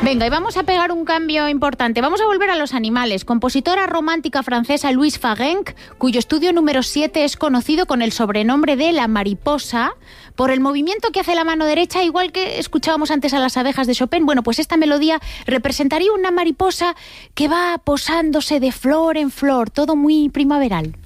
Venga, y vamos a pegar un cambio importante. Vamos a volver a los animales. Compositora romántica francesa Louise Fagenc, cuyo estudio número 7 es conocido con el sobrenombre de La Mariposa, por el movimiento que hace la mano derecha, igual que escuchábamos antes a las abejas de Chopin. Bueno, pues esta melodía representaría una mariposa que va posándose de flor en flor, todo muy primaveral.